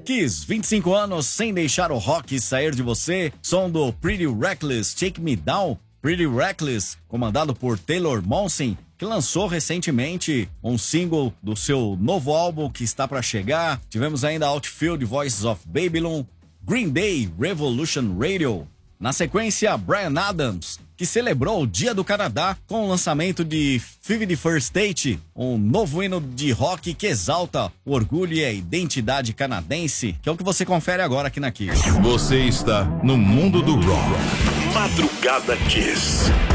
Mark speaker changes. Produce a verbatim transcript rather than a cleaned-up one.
Speaker 1: Kiss, vinte e cinco anos sem deixar o rock sair de você. Som do Pretty Reckless, Take Me Down. Pretty Reckless, comandado por Taylor Momsen, que lançou recentemente um single do seu novo álbum que está para chegar. Tivemos ainda Outfield, Voices of Babylon, Green Day, Revolution Radio. Na sequência, Bryan Adams, que celebrou o Dia do Canadá com o lançamento de fifty-first State, um novo hino de rock que exalta o orgulho e a identidade canadense, que é o que você confere agora aqui na Kiss.
Speaker 2: Você está no mundo do rock. Madrugada Kiss.